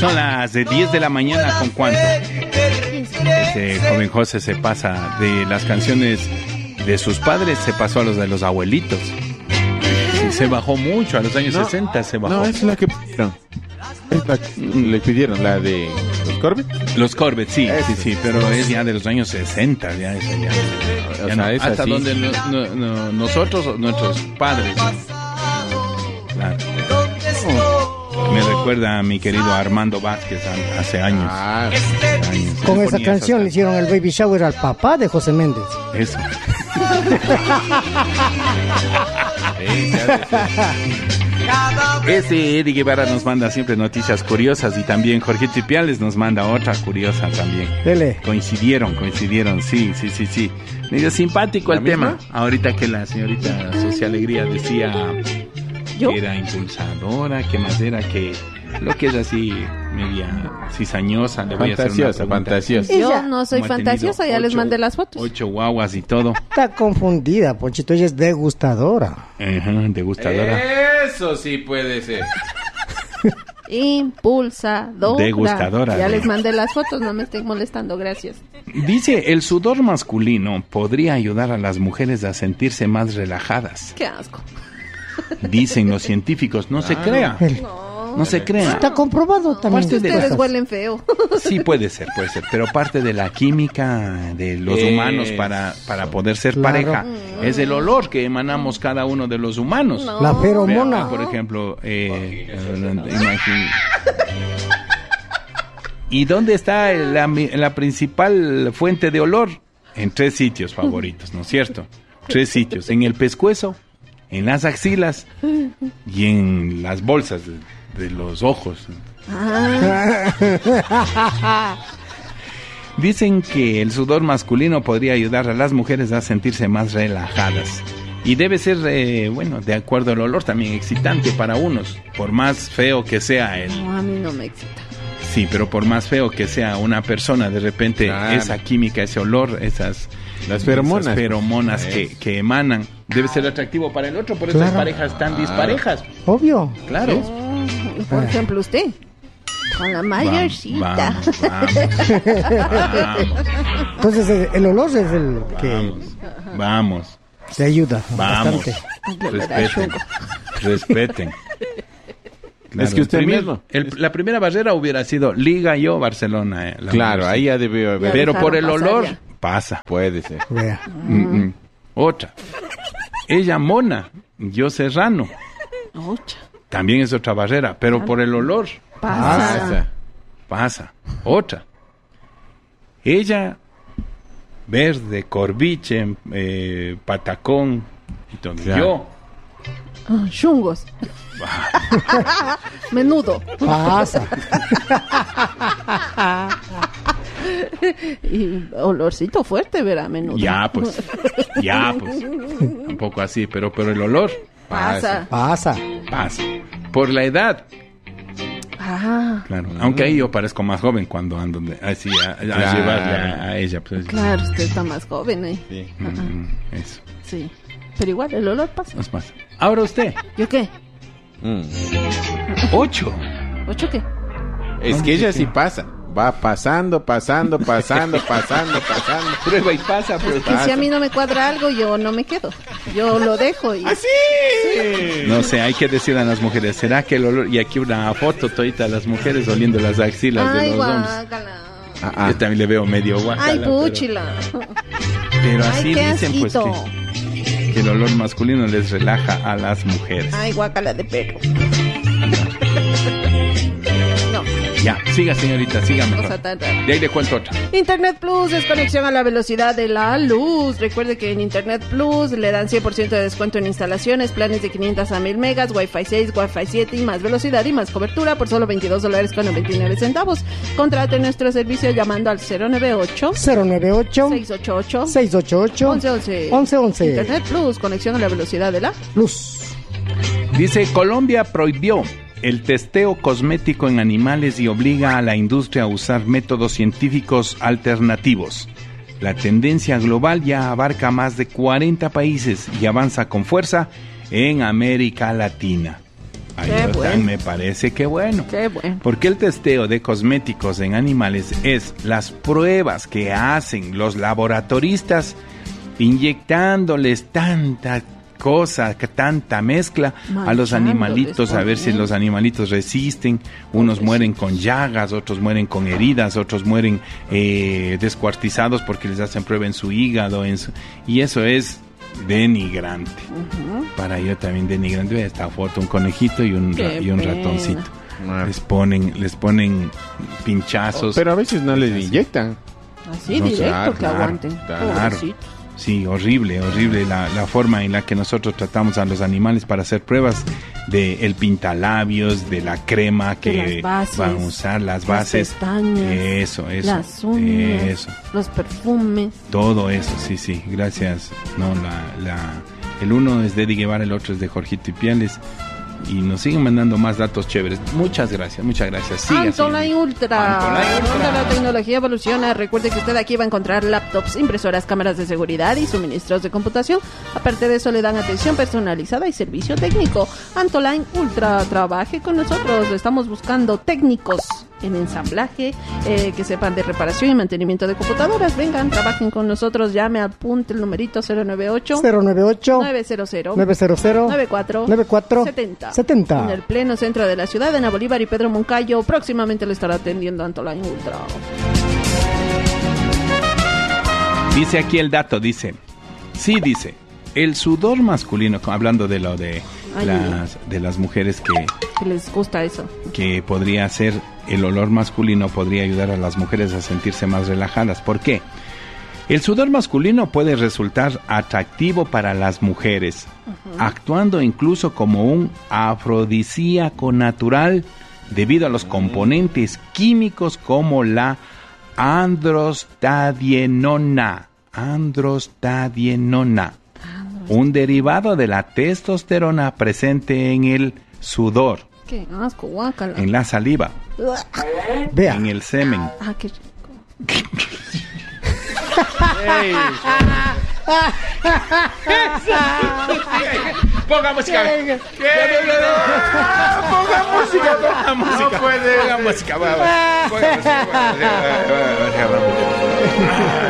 Son las 10 de la mañana, ¿con cuánto? Este joven José se pasa de las canciones de sus padres, se pasó a los de los abuelitos. Sí, se bajó mucho, a los años 60 se bajó. No, es la que pidieron. Le pidieron, la de los Corbett's. Los Corbett's, sí, sí, pero es ya de los años 60, ya es allá. O sea, es hasta así. donde nosotros, nuestros padres. Claro. Me recuerda a mi querido Armando Vázquez hace años. Con esa canción le hicieron el baby shower al papá de José Méndez. Eso. Eddie Guevara nos manda siempre noticias curiosas y también Jorge Tripiales nos manda otra curiosa también. Dele. Coincidieron, sí. Medio simpático el tema. Misma? Ahorita que la señorita Socia Alegría decía ¿Yo? que era impulsadora, que más era que lo que es así media cizañosa. Le voy a hacer una pregunta. Fantasiosa. Yo no soy Como ha fantasiosa, tenido ya les mandé las fotos. 8 guaguas y todo. Está confundida, Ponchito, ella es degustadora. Ajá, degustadora. Eso sí puede ser. Impulsadora. Degustadora. Ya les mandé las fotos, no me estén molestando, gracias. Dice, el sudor masculino podría ayudar a las mujeres a sentirse más relajadas. Qué asco. Dicen los científicos, no se crea. No se crea. Está comprobado también. Parte de Ustedes las- huelen feo. Sí, puede ser, pero parte de la química de los humanos para poder ser Claro. pareja es el olor que emanamos cada uno de los humanos. No. La feromona. Vean, por ejemplo, ¿y dónde está la principal fuente de olor? En 3 sitios favoritos, ¿no es cierto? 3 sitios, en el pescuezo, en las axilas y en las bolsas de los ojos. Dicen que el sudor masculino podría ayudar a las mujeres a sentirse más relajadas. Y debe ser, de acuerdo al olor, también excitante para unos. Por más feo que sea No, a mí no me excita. Sí, pero por más feo que sea una persona, de repente Claro. esa química, ese olor, Las feromonas. esas feromonas Eso. que emanan, debe ser atractivo para el otro. Por eso Claro. hay parejas tan disparejas. Obvio. Claro. Por ejemplo, usted. Con la mayorcita. Vamos. Entonces el olor es el que Vamos. te ayuda Vamos. bastante. Respeten. Claro, Es que usted mismo. La primera barrera hubiera sido Liga yo Barcelona. Claro, ahí ya debió haber. Ya. Pero por el dejaron pasar olor ya. pasa. Puede ser. Vea. Otra. Ella mona, yo serrano. Oucha. También es otra barrera, pero por el olor pasa. Otra. Ella verde, corviche, patacón y todo. Claro. Yo Chungos. Menudo. Pasa. Y olorcito fuerte, verá, menudo. ya pues. Un poco así, pero el olor Pasa. Pasa. pasa. Por la edad, Ah, claro. Aunque ahí yo parezco más joven cuando ando así a Claro. llevarle a ella. Pues, claro, usted está más joven, ¿eh? Sí. Eso. Sí. Pero igual, el olor pasa. Nos pasa. Ahora usted, ¿Yo qué? 8. ¿Ocho qué? Es que ella sí pasa. Va pasando. Prueba y pasa, pero Que si a mí no me cuadra algo, yo no me quedo. Yo lo dejo y... ¡Así! no sé, hay que decirle a las mujeres, ¿será que el olor? Y aquí una foto todita de las mujeres oliendo las axilas de Ay, los hombres. guácala. Yo también le veo medio guacala. Ay, púchila. Pero Ay, así qué dicen pues asquito. que el olor masculino les relaja a las mujeres. Ay, guácala de perro. No, Ya, siga señorita, siga mejor. cosa tan rara. De ahí le cuento otra. Internet Plus es conexión a la velocidad de la luz. Recuerde que en Internet Plus le dan 100% de descuento en instalaciones, planes de 500 a 1000 megas, Wi-Fi 6, Wi-Fi 7 y más velocidad y más cobertura por solo $22.99. Contrate nuestro servicio llamando al 098 098 688 688 1111. 1111. Internet Plus, conexión a la velocidad de la... Luz. Dice, Colombia prohibió el testeo cosmético en animales y obliga a la industria a usar métodos científicos alternativos. La tendencia global ya abarca más de 40 países y avanza con fuerza en América Latina. Me parece que bueno. Qué bueno. Porque el testeo de cosméticos en animales es las pruebas que hacen los laboratoristas inyectándoles tanta cosa, tanta mezcla a los animalitos, a ver si los animalitos resisten. Unos mueren con llagas, otros mueren con heridas, otros mueren descuartizados porque les hacen prueba en su hígado, y eso es denigrante. Para ello también denigrante. Ve esta foto, un conejito y un ratoncito. Les ponen pinchazos. Pero a veces no les inyectan. Así no, directo, que aguanten. Claro. Sí, horrible la forma en la que nosotros tratamos a los animales para hacer pruebas de el pintalabios, de la crema que van a usar, las bases, eso, las uñas, los perfumes, todo eso, sí, gracias. No, el uno es de Eddie Guevara, el otro es de Jorgito Ipiales. Y nos siguen mandando más datos chéveres. Muchas gracias. Antoline Ultra, donde la tecnología evoluciona. Recuerde que usted aquí va a encontrar laptops, impresoras, cámaras de seguridad y suministros de computación. Aparte de eso, le dan atención personalizada y servicio técnico. Antoline Ultra, trabaje con nosotros. Estamos buscando técnicos en ensamblaje, que sepan de reparación y mantenimiento de computadoras. Vengan, trabajen con nosotros. Llame, apunte el numerito 098 900 94 70. En el pleno centro de la ciudad, en Bolívar y Pedro Moncayo. Próximamente le estará atendiendo Antoline Ultra. Dice aquí el dato, dice el sudor masculino, hablando de lo de las mujeres que les gusta eso, que podría ser el olor masculino, podría ayudar a las mujeres a sentirse más relajadas. ¿Por qué? El sudor masculino puede resultar atractivo para las mujeres, actuando incluso como un afrodisíaco natural debido a los componentes químicos como la androstadienona, un derivado de la testosterona presente en el sudor. Qué asco, guácala. En la saliva. Vea. En el semen. Ah, qué rico. Ponga música. Ponga música. No puede. Ponga música.